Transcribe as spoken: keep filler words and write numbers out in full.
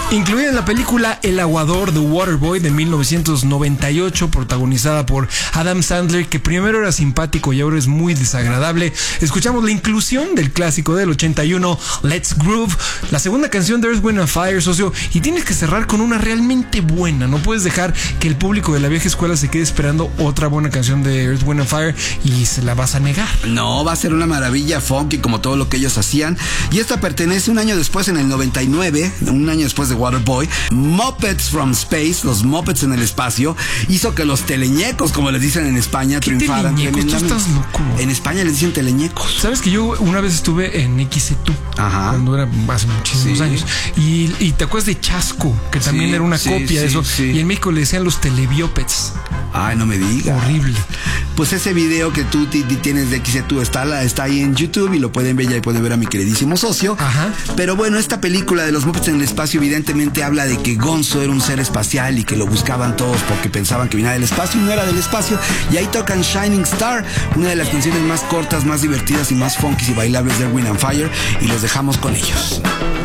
Incluida en la película El Aguador, The Waterboy, de mil novecientos noventa y ocho, protagonizada por Adam Sandler, que primero era simpático y ahora es muy desagradable. Escuchamos la inclusión del clásico del ochenta y uno, Let's Groove, la segunda canción de Earth, Wind and Fire, socio, y tienes que cerrar con una realmente buena. No puedes dejar que el público de la vieja escuela se quede esperando otra buena canción de Earth, Wind and Fire y se la vas a negar. No, va a ser una maravilla funky como todo lo que ellos hacían. Y esta pertenece un año después, en el noventa y nueve, un año después de Waterboy. Muppets from Space, los Muppets en el espacio, hizo que los teleñecos, como les dicen en España, triunfaran. Teleñecos, tú estás loco. En España les dicen teleñecos. Sabes que yo una vez estuve en X E T U, Ajá, cuando era hace muchísimos sí. años, y, y te acuerdas de Chasco, que también Sí, era una sí, copia de sí, eso, sí. y en México le decían los telebiopets. Ay, no me digas. Horrible. Pues ese video que tú t- t- tienes de X E T U está, la, está ahí en YouTube y lo pueden ver, ya y pueden ver a mi queridísimo socio. Ajá. Pero bueno, esta película de los Muppets en el espacio evidentemente habla de que Gonzo era un ser espacial y que lo buscaban todos porque pensaban que venía del espacio y no era del espacio. Y ahí tocan Shining Star, una de las canciones más cortas, más divertidas y más funky y bailables de Earth, Wind and Fire, y los dejamos con ellos.